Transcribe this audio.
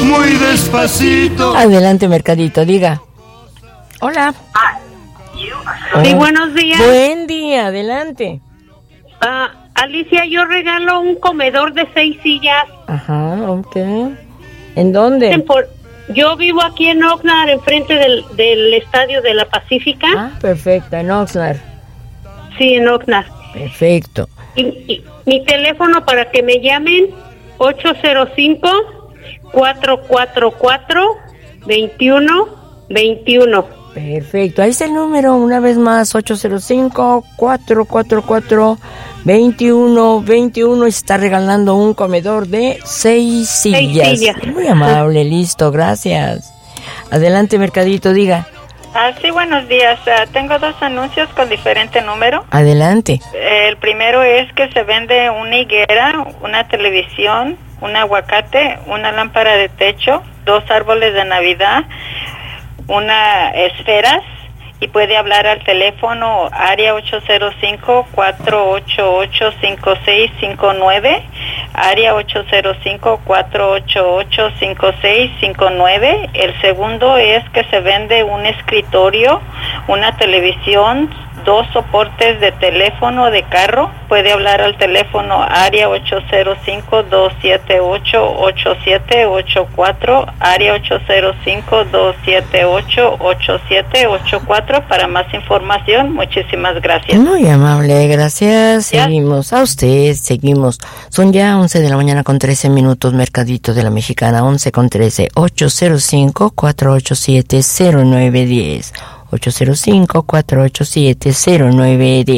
muy despacito. Adelante, Mercadito, diga. Hola. Sí, buenos días. Buen día, adelante. Alicia, yo regalo un comedor de 6 sillas. Ajá, ok. ¿En dónde? Yo vivo aquí en Oxnard, enfrente del estadio de la Pacífica. Ah, perfecto, en Oxnard. Sí, en Oxnard. Perfecto. Y mi teléfono para que me llamen, 805-444-2121. Perfecto, ahí está el número, una vez más, 805-444-2121. Está regalando un comedor de 6 sillas. 6 sillas. Muy amable, listo, gracias. Adelante, Mercadito, diga. Sí, buenos días. Tengo 2 anuncios con diferente número. Adelante. El primero es que se vende una higuera, una televisión, un aguacate, una lámpara de techo, 2 árboles de Navidad, una esferas, y puede hablar al teléfono área 805-488-5659, área 805-488-5659. El segundo es que se vende un escritorio, una televisión, 2 soportes de teléfono de carro. Puede hablar al teléfono área 805-278-8784, área 805-278-8784 para más información. Muchísimas gracias. Muy amable, gracias. Seguimos a usted, seguimos. Son ya 11 de la mañana con 13 minutos, Mercadito de la Mexicana, 11 con 13, 805-487-0910. 805-487-0910.